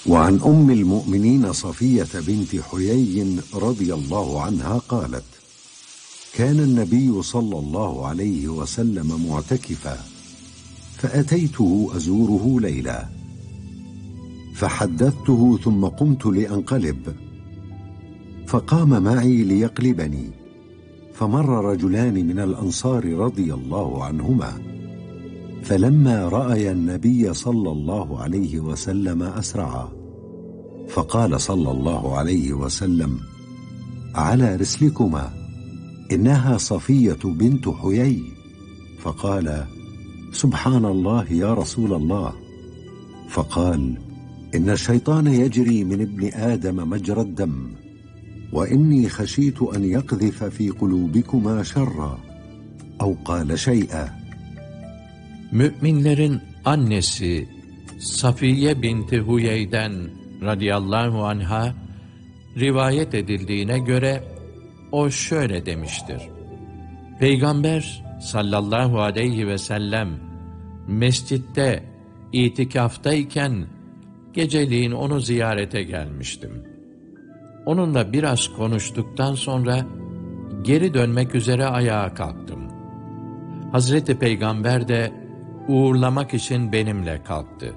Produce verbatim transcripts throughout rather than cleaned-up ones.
وعن أم المؤمنين صفية بنت حيي رضي الله عنها قالت: كان النبي صلى الله عليه وسلم معتكفا، فأتيته أزوره ليلة، فحدثته ثم قمت لأنقلب، فقام معي ليقلبني، فمر رجلان من الأنصار رضي الله عنهما، فلما رأيا النبي صلى الله عليه وسلم أسرعا، فقال صلى الله عليه وسلم: على رسلكما، إنها صفية بنت حيي. فقال: سبحان الله يا رسول الله. فقال: إن الشيطان يجري من ابن آدم مجرى الدم، وإني خشيت أن يقذف في قلوبكما شرا، أو قال شيئا. Müminlerin annesi Safiye binti Huyey'den radıyallahu anha rivayet edildiğine göre o şöyle demiştir: Peygamber sallallahu aleyhi ve sellem mescitte itikaftayken geceliğin onu ziyarete gelmiştim. Onunla biraz konuştuktan sonra geri dönmek üzere ayağa kalktım. Hazreti Peygamber de uğurlamak için benimle kalktı.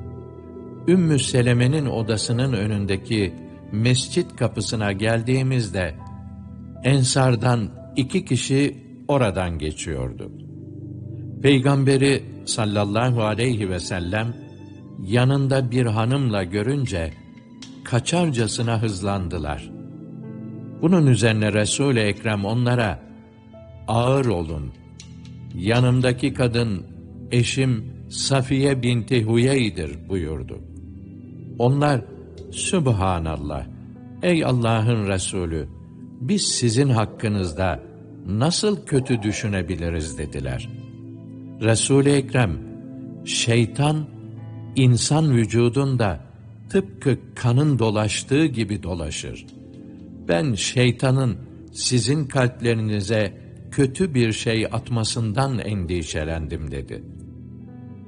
Ümmü Seleme'nin odasının önündeki mescit kapısına geldiğimizde Ensardan iki kişi oradan geçiyordu. Peygamberi sallallahu aleyhi ve sellem yanında bir hanımla görünce kaçarcasına hızlandılar. Bunun üzerine Resul-i Ekrem onlara ağır olun, yanımdaki kadın eşim Safiye binti Huyey'dir buyurdu. Onlar Sübhanallah, ey Allah'ın Resulü, biz sizin hakkınızda nasıl kötü düşünebiliriz dediler. Resul-i Ekrem, şeytan insan vücudunda tıpkı kanın dolaştığı gibi dolaşır. Ben şeytanın sizin kalplerinize kötü bir şey atmasından endişelendim dedi.